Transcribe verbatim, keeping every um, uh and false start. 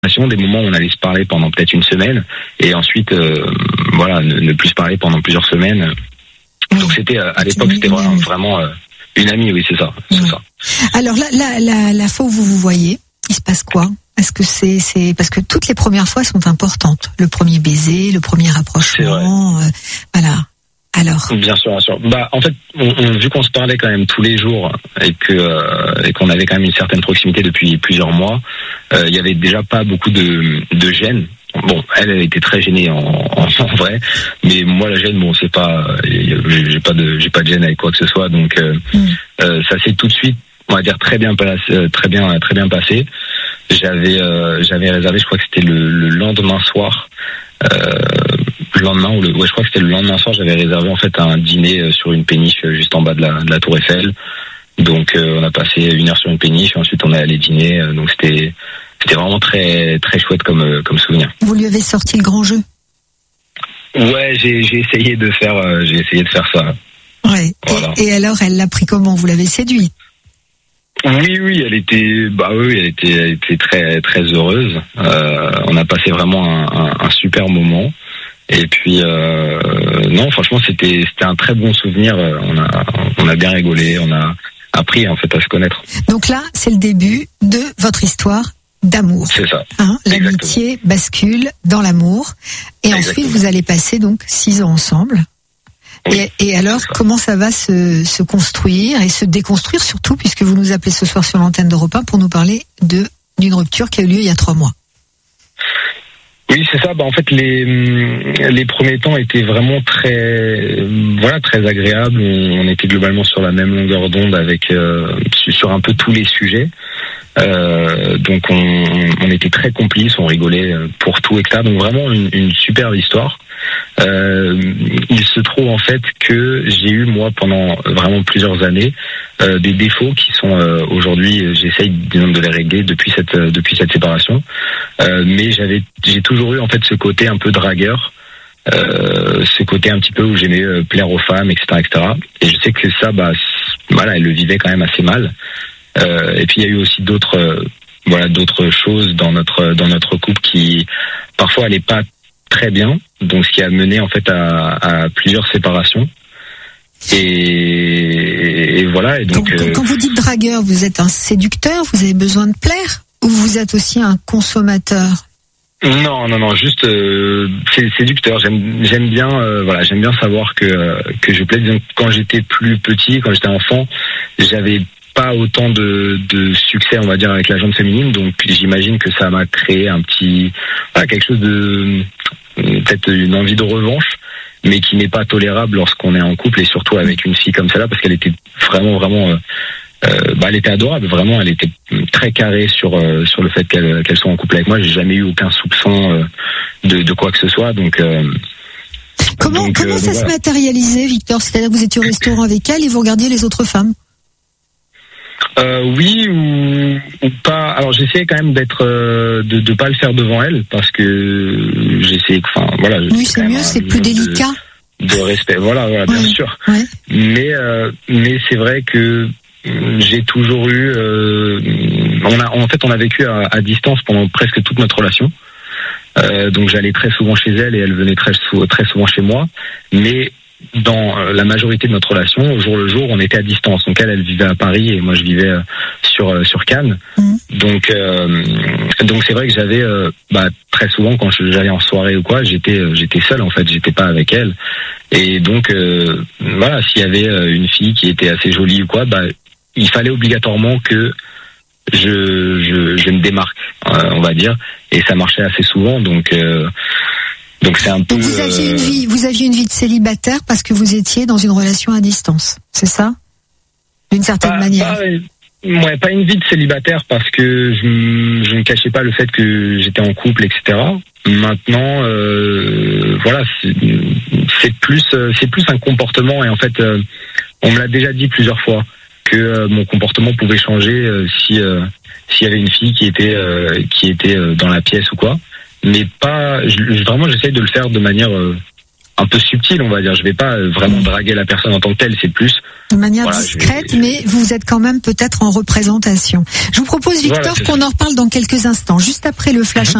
des moments où on allait se parler pendant peut-être une semaine et ensuite euh, voilà ne, ne plus se parler pendant plusieurs semaines. Donc c'était à l'époque c'était vraiment, vraiment euh, une amie, oui c'est ça, c'est ouais. ça. Alors là la, la la fois où vous vous voyez, il se passe quoi? Est-ce que c'est c'est parce que toutes les premières fois sont importantes, le premier baiser, le premier rapprochement, euh, voilà. Alors. Bien sûr, bien sûr. Bah, en fait, on, on, vu qu'on se parlait quand même tous les jours et que euh, et qu'on avait quand même une certaine proximité depuis plusieurs mois, euh, il y avait déjà pas beaucoup de de gêne. Bon, elle, elle était très gênée en, en, en vrai, mais moi la gêne, bon, c'est pas, j'ai, j'ai pas de, j'ai pas de gêne avec quoi que ce soit, donc euh, mm. euh, ça s'est tout de suite, on va dire très bien passé, très bien, très bien passé. J'avais, euh, j'avais réservé, je crois que c'était le, le lendemain soir. Euh, le lendemain ou le ouais je crois que c'était le lendemain soir, j'avais réservé en fait un dîner sur une péniche juste en bas de la, de la Tour Eiffel. Donc euh, on a passé une heure sur une péniche et ensuite on est allé dîner. Donc c'était c'était vraiment très très chouette comme comme souvenir. Vous lui avez sorti le grand jeu? Ouais, j'ai j'ai essayé de faire euh, j'ai essayé de faire ça. Ouais. Voilà. Et, et alors elle l'a pris comment? Vous l'avez séduite? Oui, oui, elle était, bah oui, elle était, elle était très, très heureuse. Euh, on a passé vraiment un, un, un super moment. Et puis, euh, non, franchement, c'était, c'était un très bon souvenir. On a, on a bien rigolé, on a appris en fait à se connaître. Donc là, c'est le début de votre histoire d'amour. C'est ça. Hein, l'amitié bascule dans l'amour. Et Exactement. Ensuite, vous allez passer donc six ans ensemble. Oui, et, et alors, comment ça va se, se construire et se déconstruire surtout, puisque vous nous appelez ce soir sur l'antenne d'Europe un pour nous parler de d'une rupture qui a eu lieu il y a trois mois. Oui, c'est ça. Bah, en fait, les les premiers temps étaient vraiment très voilà très agréables. On, on était globalement sur la même longueur d'onde avec euh, sur un peu tous les sujets. Euh, donc on, on était très complices, on rigolait pour tout et cetera. Donc vraiment une, une superbe histoire. Euh, il se trouve en fait que j'ai eu moi pendant vraiment plusieurs années euh, des défauts qui sont euh, aujourd'hui j'essaye disons, de les régler depuis cette euh, depuis cette séparation. Euh, mais j'avais j'ai toujours eu en fait ce côté un peu dragueur. Euh, ce côté un petit peu où j'aimais euh, plaire aux femmes, et cetera, et cetera. Et je sais que ça, bah, voilà, elle le vivait quand même assez mal. Euh, et puis il y a eu aussi d'autres, euh, voilà, d'autres choses dans notre dans notre couple qui parfois allaient pas très bien. Donc ce qui a mené en fait à, à plusieurs séparations. Et, et voilà. Et donc quand, euh, quand vous dites dragueur, vous êtes un séducteur, vous avez besoin de plaire, ou vous êtes aussi un consommateur? Non, non, non, juste euh, c'est séducteur. J'aime, j'aime bien, euh, voilà, j'aime bien savoir que euh, que je plais. Donc, quand j'étais plus petit, quand j'étais enfant, j'avais pas autant de, de succès, on va dire, avec la jante féminine. Donc, j'imagine que ça m'a créé un petit, voilà, quelque chose de peut-être une envie de revanche, mais qui n'est pas tolérable lorsqu'on est en couple et surtout avec une fille comme celle-là, parce qu'elle était vraiment, vraiment. Euh, Euh, bah, elle était adorable, vraiment, elle était très carrée sur euh, sur le fait qu'elle qu'elle soit en couple avec moi. J'ai jamais eu aucun soupçon euh, de de quoi que ce soit. Donc euh, comment donc, comment euh, ça voilà. se matérialisait, Victor? C'est-à-dire que vous étiez au restaurant avec elle et vous regardiez les autres femmes? Euh, oui ou, ou pas. Alors j'essayais quand même d'être euh, de de pas le faire devant elle parce que j'essayais. Enfin voilà. Oui, c'est mieux, c'est plus délicat. De, de respect. Voilà, voilà, bien ouais, sûr. Ouais. Mais euh, mais c'est vrai que j'ai toujours eu euh, on a en fait on a vécu à, à distance pendant presque toute notre relation, euh, donc j'allais très souvent chez elle et elle venait très, très souvent chez moi, mais dans la majorité de notre relation au jour le jour on était à distance. Donc elle elle vivait à Paris et moi je vivais sur sur Cannes. Mmh. donc euh, donc c'est vrai que j'avais euh, bah, très souvent quand j'allais en soirée ou quoi, j'étais j'étais seul en fait, j'étais pas avec elle. Et donc euh, voilà, s'il y avait une fille qui était assez jolie ou quoi, bah il fallait obligatoirement que je, je, je me démarque, euh, on va dire, et ça marchait assez souvent, donc euh, donc c'est un peu. Donc vous aviez euh... une vie, vous aviez une vie de célibataire parce que vous étiez dans une relation à distance, c'est ça, d'une certaine pas, manière. Pas, ouais, pas une vie de célibataire parce que je, je ne cachais pas le fait que j'étais en couple, et cetera. Maintenant, euh, voilà, c'est, c'est plus c'est plus un comportement et en fait, euh, on me l'a déjà dit plusieurs fois. Que euh, mon comportement pouvait changer euh, si euh, s'il y avait une fille qui était euh, qui était euh, dans la pièce ou quoi, mais pas je, vraiment j'essaye de le faire de manière euh, un peu subtil, on va dire. Je vais pas vraiment draguer la personne en tant que telle, c'est plus de manière voilà, discrète, vais... mais vous êtes quand même peut-être en représentation. Je vous propose, Victor, voilà, qu'on en reparle dans quelques instants, juste après le flash.